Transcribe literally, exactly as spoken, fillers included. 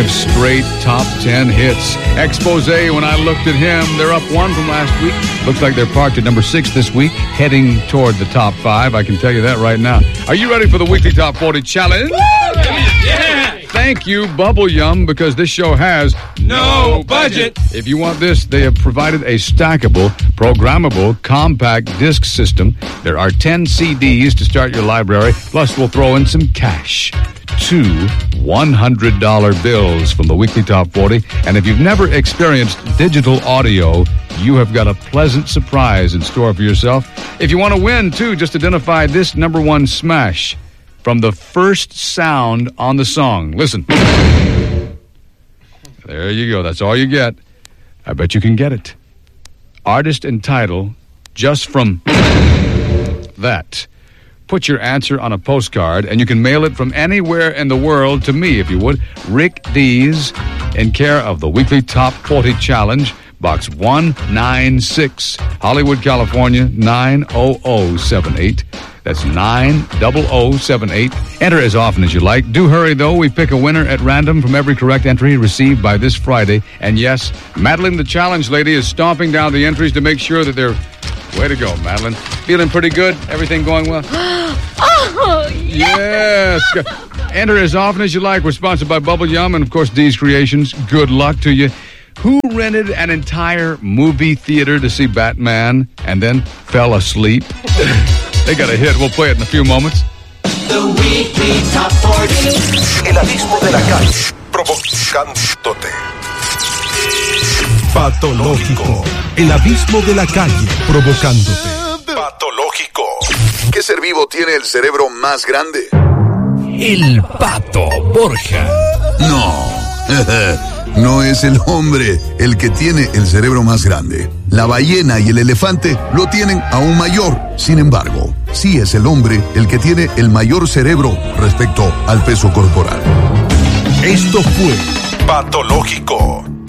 five straight top ten hits. Expose, when I looked at him, they're up one from last week. Looks like they're parked at number six this week, heading toward the top five. I can tell you that right now. Are you ready for the weekly Top forty Challenge? Woo! Yeah! Thank you, Bubble Yum, because this show has no budget. If you want this, they have provided a stackable, programmable, compact disc system. There are ten C Ds to start your library, plus we'll throw in some cash. Two one hundred dollar bills from the weekly Top forty. And if you've never experienced digital audio, you have got a pleasant surprise in store for yourself. If you want to win, too, just identify this number one smash from the first sound on the song. Listen. There you go. That's all you get. I bet you can get it. Artist and title, just from that. Put your answer on a postcard, and you can mail it from anywhere in the world to me, if you would. Rick Dees, in care of the weekly Top forty Challenge, Box one ninety-six, Hollywood, California, nine oh oh seven eight. That's nine oh oh seven eight. Enter as often as you like. Do hurry, though. We pick a winner at random from every correct entry received by this Friday. And yes, Madeline, the challenge lady, is stomping down the entries to make sure that they're... Way to go, Madeline. Feeling pretty good? Everything going well? Oh, yes! Yes! Enter as often as you like. We're sponsored by Bubble Yum and, of course, Dee's Creations. Good luck to you. Who rented an entire movie theater to see Batman and then fell asleep? They got a hit. We'll play it in a few moments. The weekly Top forty. El abismo de la calle, provocándote. Patológico. El abismo de la calle, provocándote. Patológico. ¿Qué ser vivo tiene el cerebro más grande? El Pato Borja. No. No es el hombre el que tiene el cerebro más grande. La ballena y el elefante lo tienen aún mayor. Sin embargo, sí es el hombre el que tiene el mayor cerebro respecto al peso corporal. Esto fue Patológico.